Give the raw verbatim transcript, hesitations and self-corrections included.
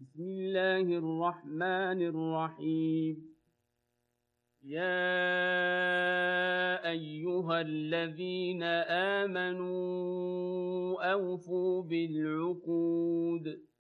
بسم الله الرحمن الرحيم يا أيها الذين آمنوا أوفوا بالعقود